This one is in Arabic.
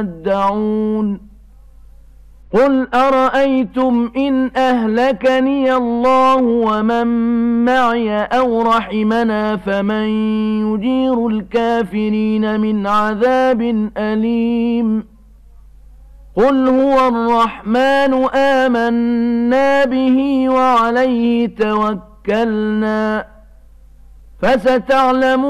يدعون قل أرأيتم إن أهلكني الله ومن معي أو رحمنا فمن يجير الكافرين من عذاب أليم قل هو الرحمن آمنا به وعليه توكلنا فستعلمون